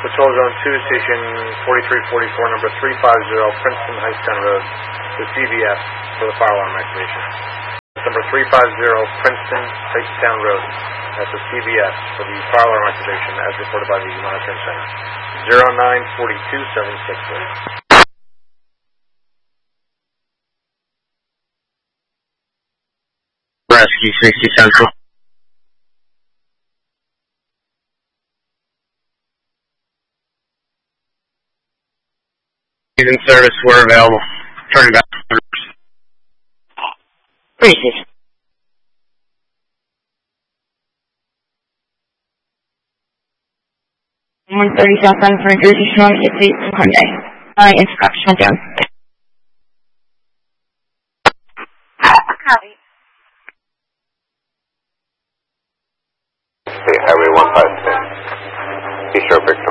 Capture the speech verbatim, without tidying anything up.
Patrol Zone two, Station forty-three forty-four, number three five zero, Princeton Hightstown Road, to C B S for the fire alarm activation. Number three five zero, Princeton Hightstown Road, at the C B S for the fire alarm activation as reported by the monitoring center. zero nine four two seven six eight. Rescue sixty Central. In service were available. Turning back. Appreciate it. one thirty southbound for Jersey Shore, it's eight Hyundai. Uh, instructional down. Copy. State Highway one five six. East Shore